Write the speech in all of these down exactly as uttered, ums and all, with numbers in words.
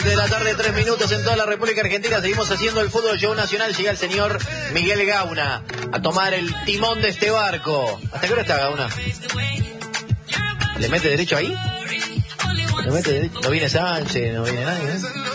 De la tarde, tres minutos en toda la República Argentina. Seguimos haciendo el fútbol show nacional. Llega el señor Miguel Gauna a tomar el timón de este barco. ¿Hasta qué hora está Gauna? ¿Le mete derecho ahí? ¿Le mete derecho? ¿No viene Sánchez? ¿No viene nadie? ¿eh?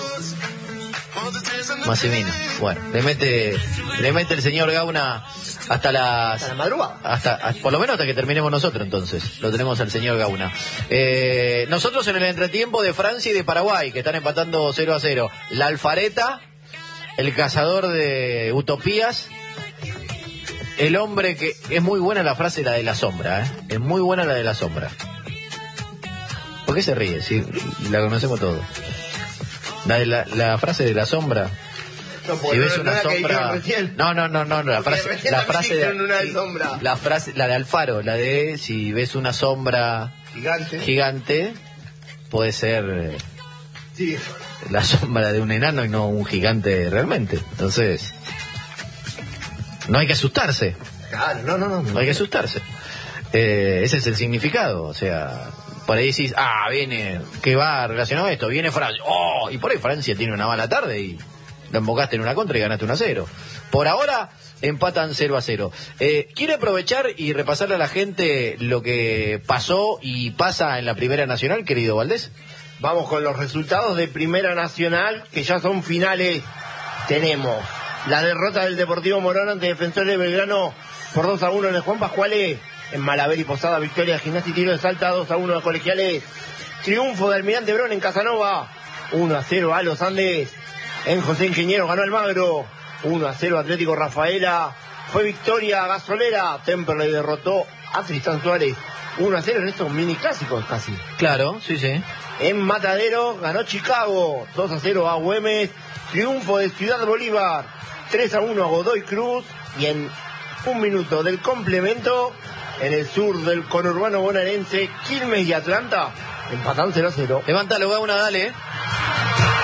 Massimino. Bueno, le mete, le mete el señor Gauna hasta las... Hasta la madrugada. Hasta, por lo menos hasta que terminemos nosotros, entonces. Lo tenemos al señor Gauna. Eh, nosotros en el entretiempo de Francia y de Paraguay, que están empatando cero a cero. La Alfareta, el cazador de utopías, el hombre que... Es muy buena la frase, la de la sombra, ¿eh? Es muy buena la de la sombra. ¿Por qué se ríe? Si la conocemos todos. La, de la, la frase de la sombra... No, si ves no, una sombra, no, no, no, no, la frase, la frase de, una de sombra. la frase, la de Alfaro, la de si ves una sombra gigante, gigante, puede ser sí, la sombra de un enano y no un gigante realmente. Entonces, no hay que asustarse. Claro, no, no, no, no hay que asustarse. Eh, ese es el significado, o sea, por ahí decís, ah, viene, ¿qué va relacionado a esto? Viene Francia, oh, y por ahí Francia tiene una mala tarde y lo embocaste en una contra y ganaste uno a cero. Por ahora empatan cero a cero. Eh, ¿Quiere aprovechar y repasarle a la gente lo que pasó y pasa en la Primera Nacional, querido Valdés? Vamos con los resultados de Primera Nacional, que ya son finales. Tenemos la derrota del Deportivo Morón ante Defensores de Belgrano por dos a uno en el Juan Pascuales. En Malaver y Posada, victoria de Gimnasia y Tiro de Salta, dos a uno de Colegiales. Triunfo de Almirante Brown en Casanova, uno a cero a Los Andes. En José Ingeniero ganó Almagro, uno a cero Atlético Rafaela. Fue victoria gasolera. Temperley derrotó a Tristán Suárez, uno a cero en estos mini clásicos casi. Claro, sí, sí. En Matadero ganó Chicago, dos a cero a Güemes. Triunfo de Ciudad Bolívar, tres a uno a Godoy Cruz. Y en un minuto del complemento, en el sur del conurbano bonaerense, Quilmes y Atlanta empatan cero a cero. Levántalo, Gauna, dale.